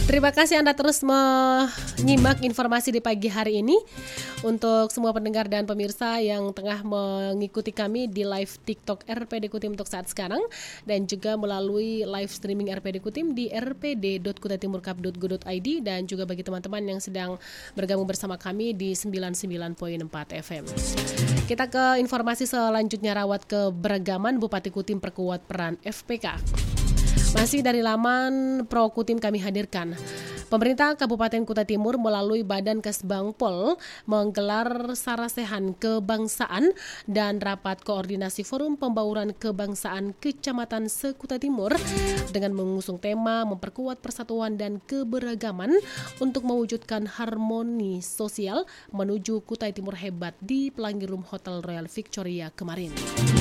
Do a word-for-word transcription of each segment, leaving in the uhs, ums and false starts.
Terima kasih Anda terus menyimak informasi di pagi hari ini. Untuk semua pendengar dan pemirsa yang tengah mengikuti kami di live TikTok R P D Kutim untuk saat sekarang, dan juga melalui live streaming R P D Kutim di r p d dot kutatimurkap dot go dot i d, dan juga bagi teman-teman yang sedang bergabung bersama kami di sembilan puluh sembilan koma empat F M. Kita ke informasi selanjutnya. Rawat keberagaman, Bupati Kutim perkuat peran F P K. Masih dari laman Pro Kutim kami hadirkan. Pemerintah Kabupaten Kutai Timur melalui Badan Kesbangpol menggelar sarasehan kebangsaan dan rapat koordinasi forum pembauran kebangsaan Kecamatan se-Kutai Timur dengan mengusung tema memperkuat persatuan dan keberagaman untuk mewujudkan harmoni sosial menuju Kutai Timur hebat di Pelangi Room Hotel Royal Victoria kemarin.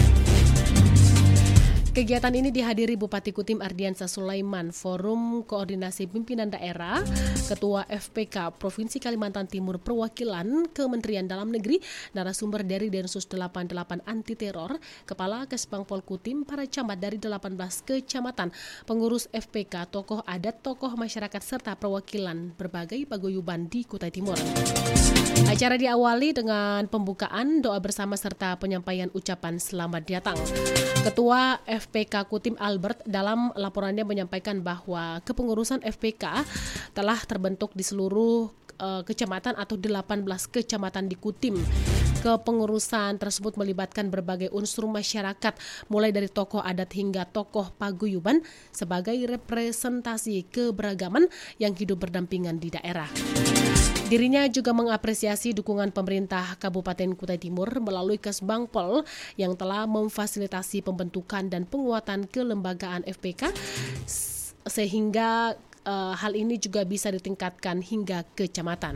Kegiatan ini dihadiri Bupati Kutim Ardiansa Sulaiman, Forum Koordinasi Pimpinan Daerah, Ketua F P K Provinsi Kalimantan Timur, perwakilan Kementerian Dalam Negeri, narasumber dari Densus delapan puluh delapan Anti Teror, Kepala Kesbangpol Kutim, para camat dari delapan belas kecamatan, pengurus F P K, tokoh adat, tokoh masyarakat, serta perwakilan berbagai paguyuban di Kutai Timur. Acara diawali dengan pembukaan, doa bersama, serta penyampaian ucapan selamat datang. Ketua F P K Kutim Albert dalam laporannya menyampaikan bahwa kepengurusan F P K telah terbentuk di seluruh uh, kecamatan atau delapan belas kecamatan di Kutim. Kepengurusan tersebut melibatkan berbagai unsur masyarakat, mulai dari tokoh adat hingga tokoh paguyuban sebagai representasi keberagaman yang hidup berdampingan di daerah. Dirinya juga mengapresiasi dukungan pemerintah Kabupaten Kutai Timur melalui Kesbangpol yang telah memfasilitasi pembentukan dan penguatan kelembagaan F P K sehingga uh, hal ini juga bisa ditingkatkan hingga kecamatan.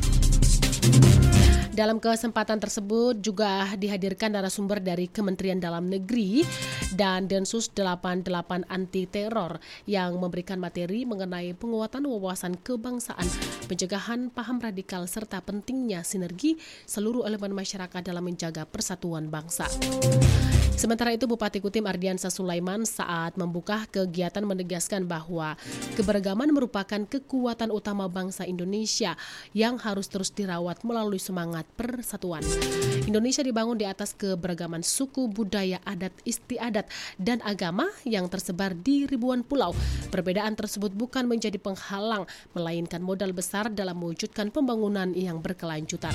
Dalam kesempatan tersebut juga dihadirkan narasumber dari Kementerian Dalam Negeri dan Densus delapan puluh delapan Anti Teror yang memberikan materi mengenai penguatan wawasan kebangsaan, pencegahan paham radikal, serta pentingnya sinergi seluruh elemen masyarakat dalam menjaga persatuan bangsa. Sementara itu, Bupati Kutim Ardiansa Sulaiman saat membuka kegiatan menegaskan bahwa keberagaman merupakan kekuatan utama bangsa Indonesia yang harus terus dirawat melalui semangat persatuan. Indonesia dibangun di atas keberagaman suku, budaya, adat istiadat, dan agama yang tersebar di ribuan pulau. Perbedaan tersebut bukan menjadi penghalang, melainkan modal besar dalam mewujudkan pembangunan yang berkelanjutan.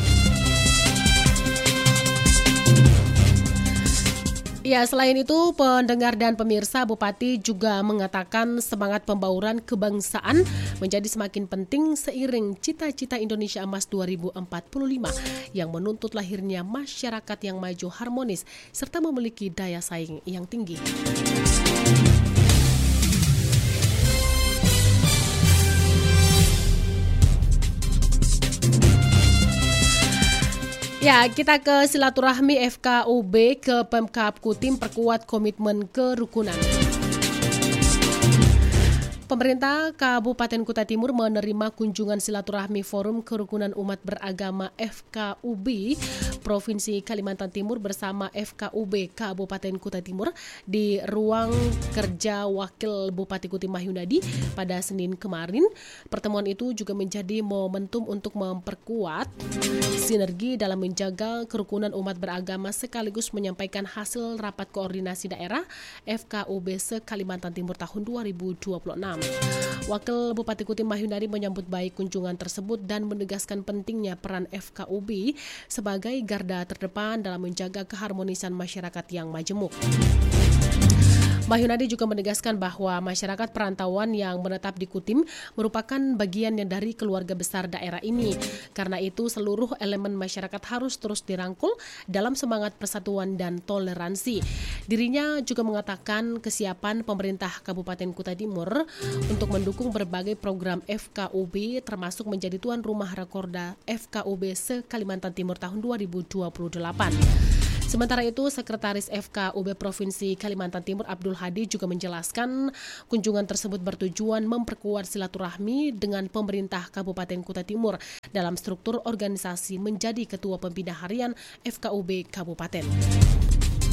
Ya, selain itu, pendengar dan pemirsa, Bupati juga mengatakan semangat pembauran kebangsaan menjadi semakin penting seiring cita-cita Indonesia Emas dua ribu empat puluh lima yang menuntut lahirnya masyarakat yang maju, harmonis, serta memiliki daya saing yang tinggi. Ya, kita ke silaturahmi F K U B ke Pemkab Kutim perkuat komitmen kerukunan. Pemerintah Kabupaten Kutai Timur menerima kunjungan silaturahmi Forum Kerukunan Umat Beragama F K U B Provinsi Kalimantan Timur bersama F K U B Kabupaten Kutai Timur di ruang kerja Wakil Bupati Kutim Mahyunadi pada Senin kemarin. Pertemuan itu juga menjadi momentum untuk memperkuat sinergi dalam menjaga kerukunan umat beragama sekaligus menyampaikan hasil rapat koordinasi daerah F K U B se-Kalimantan Timur tahun dua ribu dua puluh enam. Wakil Bupati Kutim Mahyunadi menyambut baik kunjungan tersebut dan menegaskan pentingnya peran F K U B sebagai garda terdepan dalam menjaga keharmonisan masyarakat yang majemuk. Mahyunadi juga menegaskan bahwa masyarakat perantauan yang menetap di Kutim merupakan bagian yang dari keluarga besar daerah ini. Karena itu, seluruh elemen masyarakat harus terus dirangkul dalam semangat persatuan dan toleransi. Dirinya juga mengatakan kesiapan pemerintah Kabupaten Kutai Timur untuk mendukung berbagai program F K U B termasuk menjadi tuan rumah Rakorda F K U B se-Kalimantan Timur tahun dua ribu dua puluh delapan. Sementara itu, Sekretaris F K U B Provinsi Kalimantan Timur Abdul Hadi juga menjelaskan kunjungan tersebut bertujuan memperkuat silaturahmi dengan pemerintah Kabupaten Kutai Timur dalam struktur organisasi menjadi Ketua Pembina Harian F K U B Kabupaten.